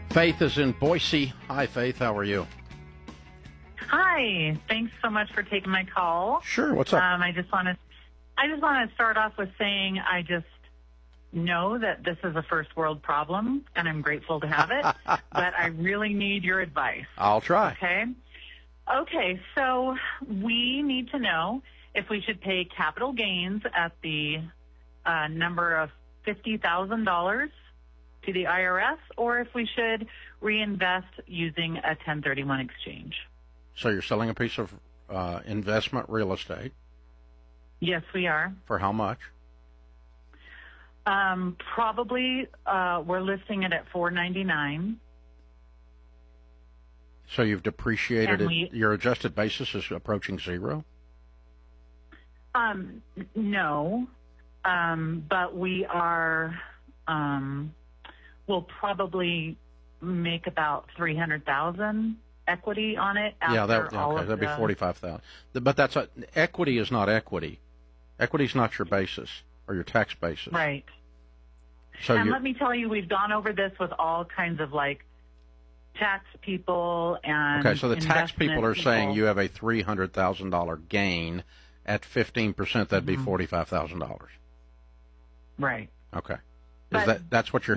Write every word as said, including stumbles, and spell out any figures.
Faith is in Boise. Hi, Faith. How are you? Hi. Thanks so much for taking my call. Sure. What's up? Um, I just want to, I just want to start off with saying I just know that this is a first world problem, and I'm grateful to have it. But I really need your advice. I'll try. Okay. Okay. So we need to know if we should pay capital gains at the uh, number of fifty thousand dollars to the I R S, or if we should reinvest using a ten thirty-one exchange. So you're selling a piece of uh, investment real estate. Yes, we are. For how much? Um, probably uh, we're listing it at four ninety-nine. So you've depreciated And it. we- Your adjusted basis is approaching zero? Um, no, um, but we are. Um, we'll probably make about three hundred thousand equity on it. After yeah, that, all okay, of that'd be the- forty-five thousand. But that's a, equity is not equity. Equity is not your basis or your tax basis. Right. So and you're, let me tell you, we've gone over this with all kinds of like tax people and okay, so the tax investment people are saying people. you have a three hundred thousand dollars gain at fifteen percent. That'd Mm-hmm. be forty-five thousand dollars. Right. Okay. Is But- that that's what you're